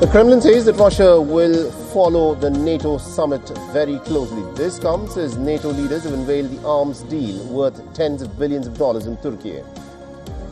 The Kremlin says that Russia will follow the NATO summit very closely. This comes as NATO leaders have unveiled the arms deal worth tens of billions of dollars in Turkey.